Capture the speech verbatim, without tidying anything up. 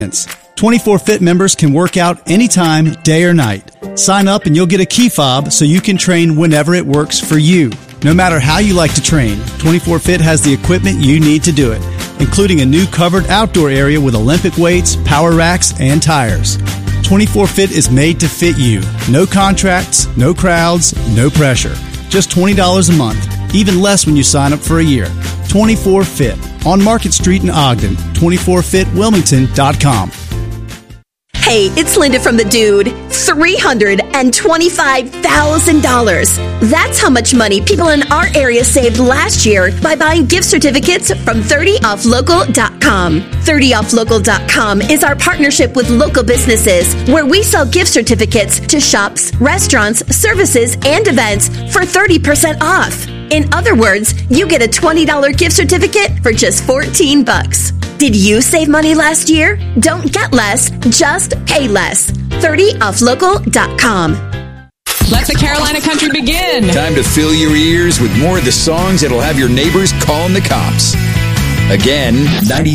twenty-four fit members can work out anytime, day or night. Sign up and you'll get a key fob so you can train whenever it works for you. No matter how you like to train, twenty-four fit has the equipment you need to do it, including a new covered outdoor area with Olympic weights, power racks, and tires. twenty-four fit is made to fit you. No contracts, no crowds, no pressure. Just twenty dollars a month, even less when you sign up for a year. twenty-four fit on Market Street in Ogden, twenty-four fit wilmington dot com. Hey, it's Linda from The Dude. three hundred twenty-five thousand dollars. That's how much money people in our area saved last year by buying gift certificates from thirty off local dot com. thirty off local dot com is our partnership with local businesses where we sell gift certificates to shops, restaurants, services, and events for thirty percent off. In other words, you get a twenty dollars gift certificate for just fourteen bucks. Did you save money last year? Don't get less, just pay less. thirty off local dot com. Let the Carolina country begin. Time to fill your ears with more of the songs that'll have your neighbors calling the cops. Again, ninety